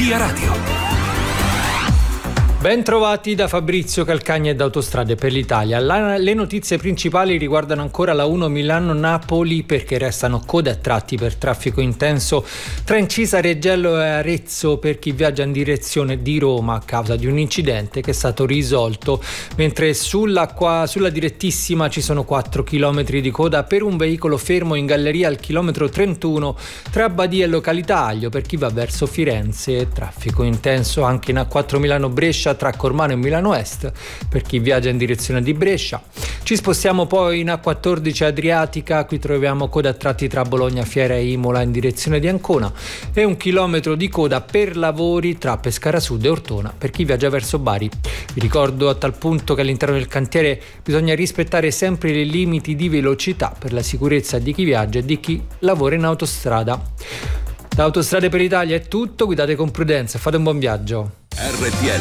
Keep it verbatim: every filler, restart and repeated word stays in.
Via Radio. Ben trovati da Fabrizio Calcagna e da Autostrade per l'Italia. La, le notizie principali riguardano ancora la uno Milano-Napoli, perché restano code a tratti per traffico intenso tra Incisa, Reggello e Arezzo per chi viaggia in direzione di Roma a causa di un incidente che è stato risolto, mentre sulla, qua, sulla direttissima ci sono quattro chilometri di coda per un veicolo fermo in galleria al chilometro trentuno tra Badia e località Aglio per chi va verso Firenze. Traffico intenso anche in A quattro Milano-Brescia tra Cormano e Milano Est per chi viaggia in direzione di Brescia. Ci spostiamo poi in A quattordici Adriatica, qui troviamo coda a tratti tra Bologna, Fiera e Imola in direzione di Ancona e un chilometro di coda per lavori tra Pescara Sud e Ortona per chi viaggia verso Bari. Vi ricordo a tal punto che all'interno del cantiere bisogna rispettare sempre i limiti di velocità per la sicurezza di chi viaggia e di chi lavora in autostrada. Da Autostrade per l'Italia è tutto, guidate con prudenza, fate un buon viaggio. R T